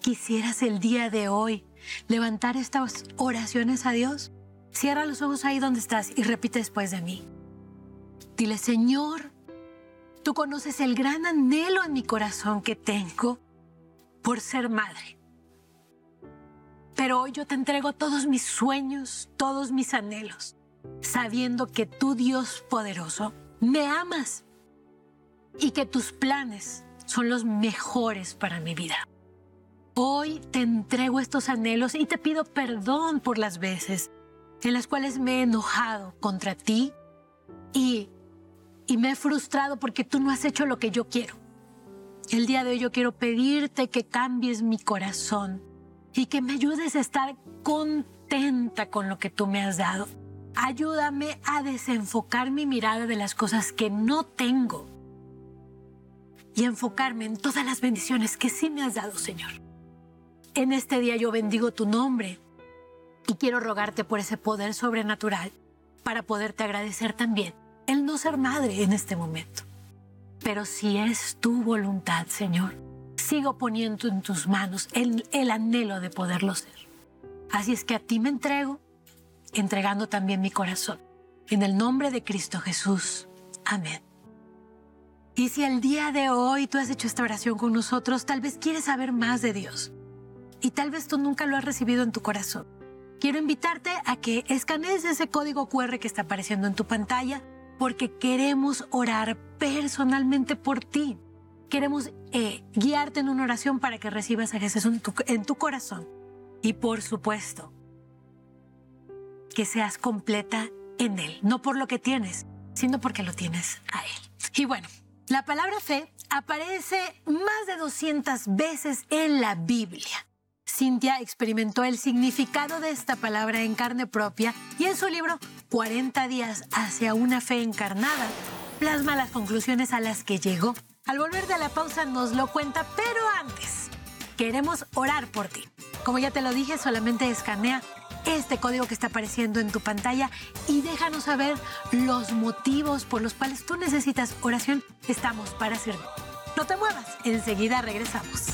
quisieras el día de hoy levantar estas oraciones a Dios, cierra los ojos ahí donde estás y repite después de mí. Dile: Señor, tú conoces el gran anhelo en mi corazón que tengo por ser madre. Pero hoy yo te entrego todos mis sueños, todos mis anhelos, sabiendo que tú, Dios poderoso, me amas y que tus planes son los mejores para mi vida. Hoy te entrego estos anhelos y te pido perdón por las veces en las cuales me he enojado contra ti y me he frustrado porque tú no has hecho lo que yo quiero. El día de hoy yo quiero pedirte que cambies mi corazón y que me ayudes a estar contenta con lo que tú me has dado. Ayúdame a desenfocar mi mirada de las cosas que no tengo y enfocarme en todas las bendiciones que sí me has dado, Señor. En este día yo bendigo tu nombre y quiero rogarte por ese poder sobrenatural para poderte agradecer también el no ser madre en este momento. Pero si es tu voluntad, Señor, sigo poniendo en tus manos el anhelo de poderlo ser. Así es que a ti me entrego, entregando también mi corazón. En el nombre de Cristo Jesús. Amén. Y si el día de hoy tú has hecho esta oración con nosotros, tal vez quieres saber más de Dios y tal vez tú nunca lo has recibido en tu corazón. Quiero invitarte a que escanees ese código QR que está apareciendo en tu pantalla, porque queremos orar personalmente por ti. Queremos guiarte en una oración para que recibas a Jesús en tu corazón. Y por supuesto, que seas completa en Él. No por lo que tienes, sino porque lo tienes a Él. Y bueno, la palabra fe aparece más de 200 veces en la Biblia. Cintia experimentó el significado de esta palabra en carne propia y en su libro 40 días hacia una fe encarnada plasma las conclusiones a las que llegó. Al volver de la pausa nos lo cuenta, pero antes queremos orar por ti. Como ya te lo dije, solamente escanea este código que está apareciendo en tu pantalla y déjanos saber los motivos por los cuales tú necesitas oración. Estamos para servir. No te muevas, enseguida regresamos.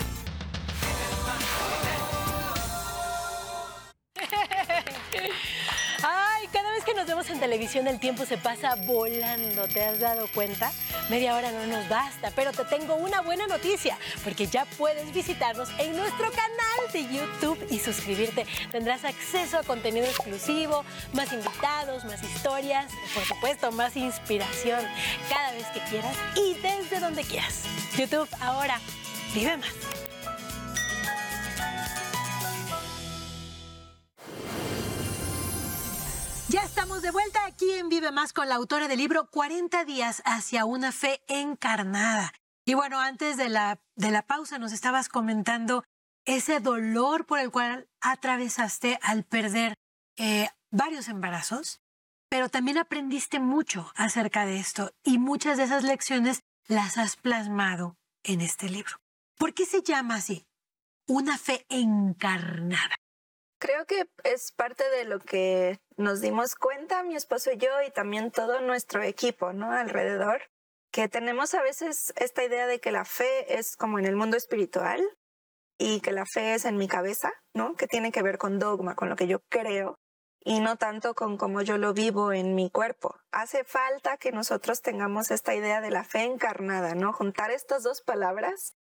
Ay, cada vez que nos vemos en televisión el tiempo se pasa volando, ¿te has dado cuenta? Media hora no nos basta, pero te tengo una buena noticia, porque ya puedes visitarnos en nuestro canal de YouTube y suscribirte. Tendrás acceso a contenido exclusivo, más invitados, más historias, por supuesto, más inspiración, cada vez que quieras y desde donde quieras. YouTube, ahora vive más. Ya estamos de vuelta aquí en Vive Más con la autora del libro 40 días hacia una fe encarnada. Y bueno, antes de la pausa nos estabas comentando ese dolor por el cual atravesaste al perder varios embarazos, pero también aprendiste mucho acerca de esto y muchas de esas lecciones las has plasmado en este libro. ¿Por qué se llama así? Una fe encarnada. Creo que es parte de lo que nos dimos cuenta, mi esposo y yo, y también todo nuestro equipo, ¿no? Alrededor, que tenemos a veces esta idea de que la fe es como en el mundo espiritual y que la fe es en mi cabeza, ¿no? Que tiene que ver con dogma, con lo que yo creo, y no tanto con cómo yo lo vivo en mi cuerpo. Hace falta que nosotros tengamos esta idea de la fe encarnada, ¿no? Juntar estas dos palabras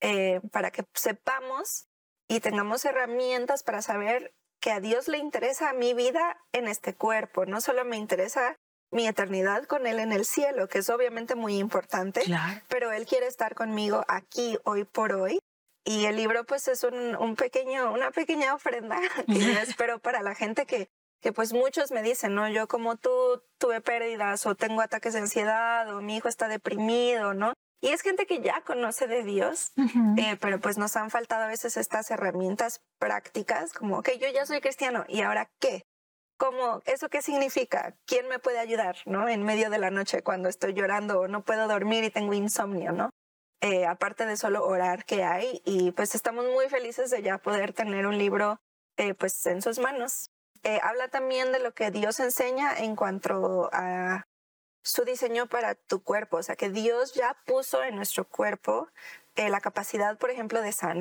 para que sepamos y tengamos herramientas para saber que a Dios le interesa mi vida en este cuerpo. No solo me interesa mi eternidad con Él en el cielo, que es obviamente muy importante, claro, pero Él quiere estar conmigo aquí, hoy por hoy. Y el libro pues es una pequeña ofrenda que yo espero para la gente que pues muchos me dicen, ¿no? Yo como tú tuve pérdidas o tengo ataques de ansiedad o mi hijo está deprimido, ¿no? Y es gente que ya conoce de Dios, pero pues nos han faltado a veces estas herramientas prácticas, como, ok, yo ya soy cristiano, ¿y ahora qué? ¿Cómo? ¿Eso qué significa? ¿Quién me puede ayudar, no? En medio de la noche cuando estoy llorando o no puedo dormir y tengo insomnio, ¿no? Aparte de solo orar que hay, y pues estamos muy felices de ya poder tener un libro pues en sus manos. Habla también de lo que Dios enseña en cuanto a su diseño para tu cuerpo, o sea que Dios ya puso en nuestro cuerpo la capacidad, por ejemplo, de sanar.